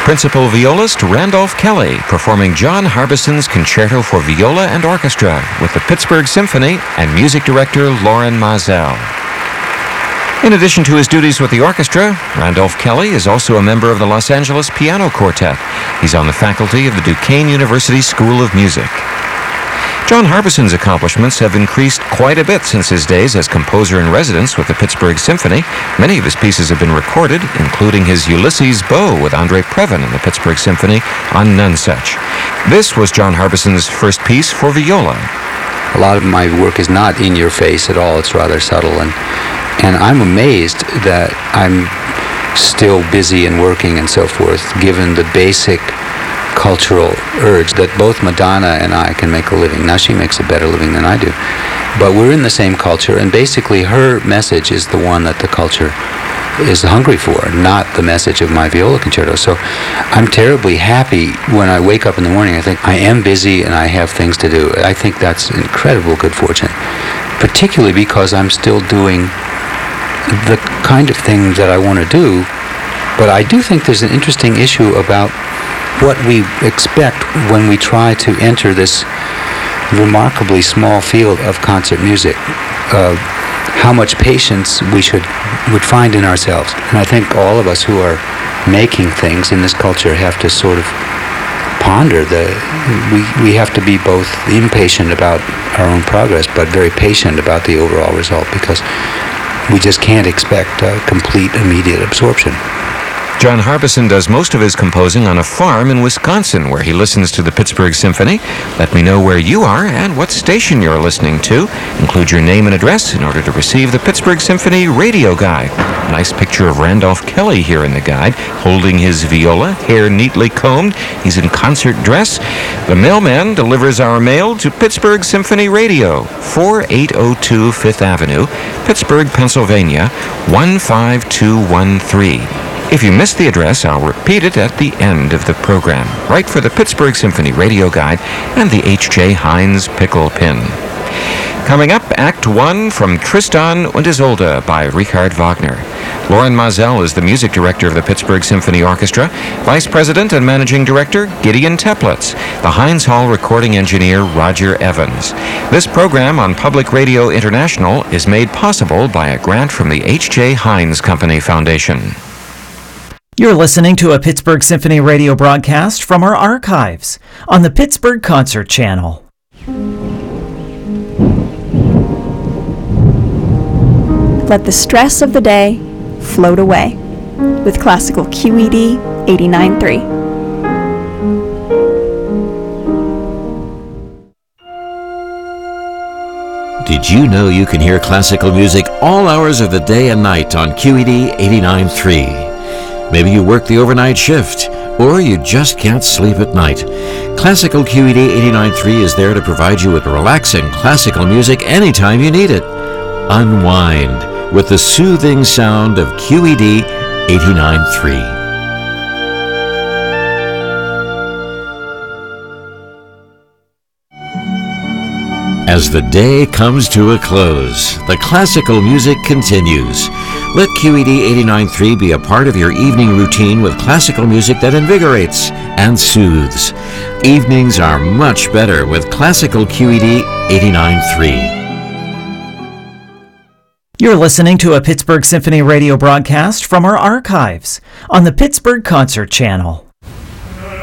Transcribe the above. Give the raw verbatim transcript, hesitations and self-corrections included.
principal violist Randolph Kelly performing John Harbison's Concerto for Viola and Orchestra with the Pittsburgh Symphony and music director Loren Maazel. In addition to his duties with the orchestra, Randolph Kelly is also a member of the Los Angeles Piano Quartet. He's on the faculty of the Duquesne University School of Music. John Harbison's accomplishments have increased quite a bit since his days as composer-in-residence with the Pittsburgh Symphony. Many of his pieces have been recorded, including his Ulysses Beau with Andre Previn in the Pittsburgh Symphony on Nonesuch. This was John Harbison's first piece for viola. A lot of my work is not in your face at all. It's rather subtle, and and I'm amazed that I'm still busy and working and so forth, given the basic cultural urge that both Madonna and I can make a living. Now she makes a better living than I do. But we're in the same culture, and basically her message is the one that the culture is hungry for, not the message of my viola concerto. So I'm terribly happy when I wake up in the morning. I think I am busy and I have things to do. I think that's incredible good fortune, particularly because I'm still doing the kind of thing that I want to do. But I do think there's an interesting issue about what we expect when we try to enter this remarkably small field of concert music, uh, how much patience we should would find in ourselves. And I think all of us who are making things in this culture have to sort of ponder the, we, we have to be both impatient about our own progress, but very patient about the overall result, because we just can't expect uh, complete immediate absorption. John Harbison does most of his composing on a farm in Wisconsin, where he listens to the Pittsburgh Symphony. Let me know where you are and what station you're listening to. Include your name and address in order to receive the Pittsburgh Symphony radio guide. Nice picture of Randolph Kelly here in the guide, holding his viola, hair neatly combed. He's in concert dress. The mailman delivers our mail to Pittsburgh Symphony Radio, forty-eight oh two Fifth Avenue, Pittsburgh, Pennsylvania, one five two one three. If you missed the address, I'll repeat it at the end of the program. Write for the Pittsburgh Symphony Radio Guide and the H J Heinz Pickle Pin. Coming up, Act One from Tristan und Isolde by Richard Wagner. Loren Maazel is the music director of the Pittsburgh Symphony Orchestra. Vice President and Managing Director, Gideon Teplitz. The Heinz Hall recording engineer, Roger Evans. This program on Public Radio International is made possible by a grant from the H J Heinz Company Foundation. You're listening to a Pittsburgh Symphony radio broadcast from our archives on the Pittsburgh Concert Channel. Let the stress of the day float away with classical Q E D eighty-nine point three. Did you know you can hear classical music all hours of the day and night on Q E D eighty-nine point three? Maybe you work the overnight shift, or you just can't sleep at night. Classical Q E D eighty-nine point three is there to provide you with relaxing classical music anytime you need it. Unwind with the soothing sound of Q E D eighty-nine point three. As the day comes to a close, the classical music continues. Let Q E D eighty-nine point three be a part of your evening routine with classical music that invigorates and soothes. Evenings are much better with classical Q E D eighty-nine point three. You're listening to a Pittsburgh Symphony radio broadcast from our archives on the Pittsburgh Concert Channel.